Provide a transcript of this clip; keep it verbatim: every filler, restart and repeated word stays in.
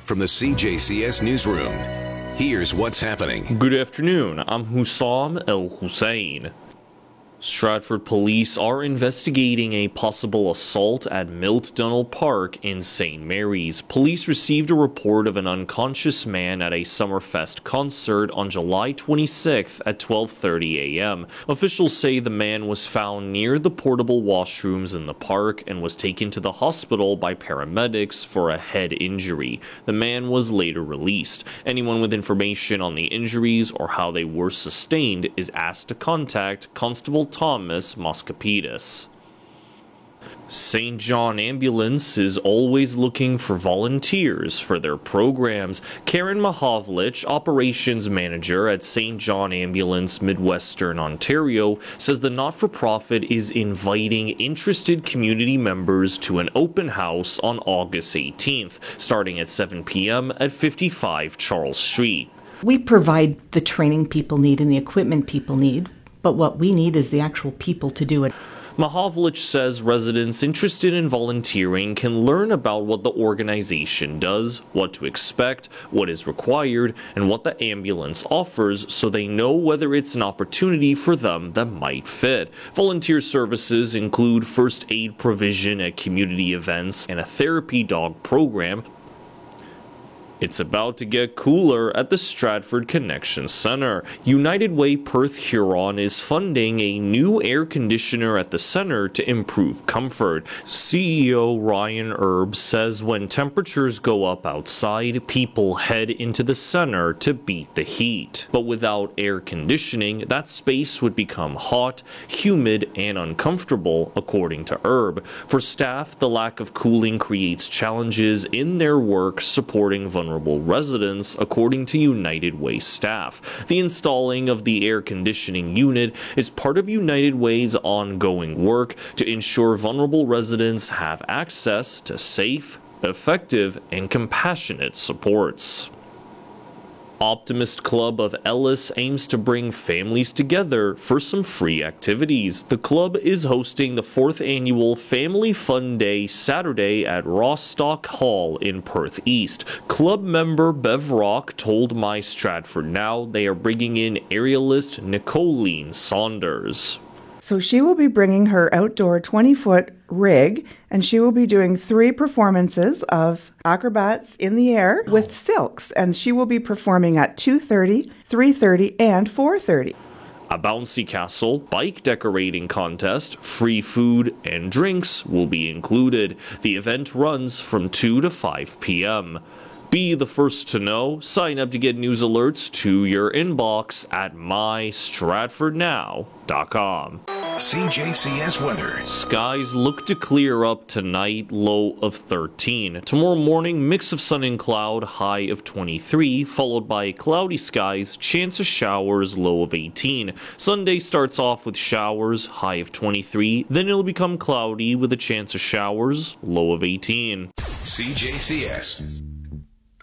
From the C J C S Newsroom, here's what's happening. Good afternoon, I'm Hussam El Hussein. Stratford police are investigating a possible assault at Milt Dunnell Park in Saint Mary's. Police received a report of an unconscious man at a Summerfest concert on July twenty-sixth at twelve thirty a m Officials say the man was found near the portable washrooms in the park and was taken to the hospital by paramedics for a head injury. The man was later released. Anyone with information on the injuries or how they were sustained is asked to contact Constable Thomas Moscapidis. Saint John Ambulance is always looking for volunteers for their programs. Karen Mahovlich, operations manager at Saint John Ambulance, Midwestern Ontario, says the not-for-profit is inviting interested community members to an open house on August eighteenth, starting at seven p m at fifty-five Charles Street. We provide the training people need and the equipment people need, but what we need is the actual people to do it. Mahovlich says residents interested in volunteering can learn about what the organization does, what to expect, what is required, and what the ambulance offers so they know whether it's an opportunity for them that might fit. Volunteer services include first aid provision at community events and a therapy dog program. It's about to get cooler at the Stratford Connection Center. United Way Perth Huron is funding a new air conditioner at the center to improve comfort. C E O Ryan Erb says when temperatures go up outside, people head into the center to beat the heat. But without air conditioning, that space would become hot, humid, and uncomfortable, according to Erb. For staff, the lack of cooling creates challenges in their work supporting vulnerable residents, according to United Way staff. The installing of the air conditioning unit is part of United Way's ongoing work to ensure vulnerable residents have access to safe, effective, and compassionate supports. Optimist Club of Ellis aims to bring families together for some free activities. The club is hosting the fourth annual Family Fun Day Saturday at Rostock Hall in Perth East. Club member Bev Rock told My Stratford Now they are bringing in aerialist Nicolene Saunders. So she will be bringing her outdoor twenty-foot rig, and she will be doing three performances of acrobats in the air with silks, and she will be performing at two thirty, three thirty, and four thirty. A bouncy castle, bike decorating contest, free food, and drinks will be included. The event runs from two to five p m Be the first to know. Sign up to get news alerts to your inbox at my stratford now dot com. C J C S weather. Skies look to clear up tonight, low of thirteen. Tomorrow morning, mix of sun and cloud, high of twenty-three, followed by cloudy skies, chance of showers, low of eighteen. Sunday starts off with showers, high of twenty-three, then it'll become cloudy with a chance of showers, low of eighteen. C J C S.